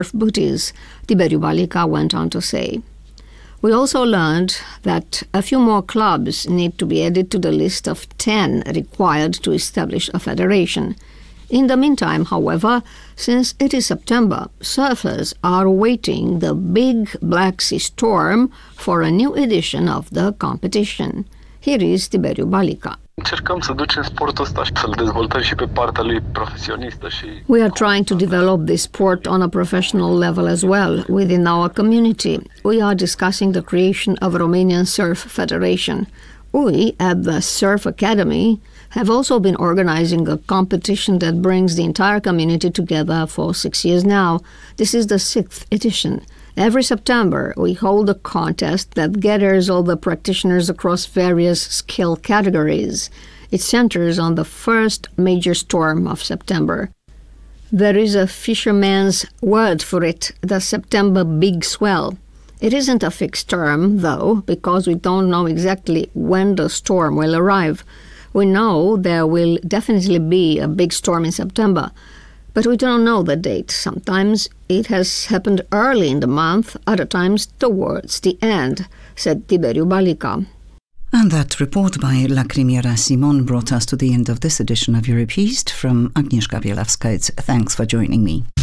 booties, Tiberiu Balica went on to say. We also learned that a few more clubs need to be added to the list of 10 required to establish a federation. In the meantime, however, since it is September, surfers are awaiting the big Black Sea storm for a new edition of the competition. Here is Tiberiu Balica. We are trying to develop this sport on a professional level as well within our community. We are discussing the creation of a Romanian Surf Federation. We, at the Surf Academy, have also been organizing a competition that brings the entire community together for 6 years now. This is the 6th edition. Every September, we hold a contest that gathers all the practitioners across various skill categories. It centers on the first major storm of September. There is a fisherman's word for it, the September big swell. It isn't a fixed term, though, because we don't know exactly when the storm will arrive. We know there will definitely be a big storm in September, but we don't know the date. Sometimes it has happened early in the month, other times towards the end, said Tiberiu Balica. And that report by Lacrimiera Simon brought us to the end of this edition of Europe East. From Agnieszka Bielawska, it's thanks for joining me.